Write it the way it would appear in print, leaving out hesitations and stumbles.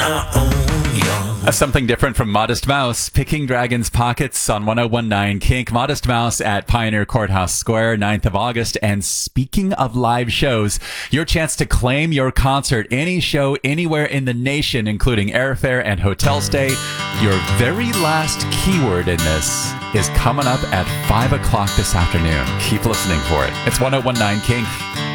Something different from Modest Mouse, picking Dragon's Pockets on 1019 Kink. Modest Mouse at Pioneer Courthouse Square, 9th of August. And speaking of live shows, your chance to claim your concert, any show anywhere in the nation, including airfare and hotel stay. Your very last keyword in this is coming up at 5 o'clock this afternoon. Keep listening for it. It's 1019 Kink.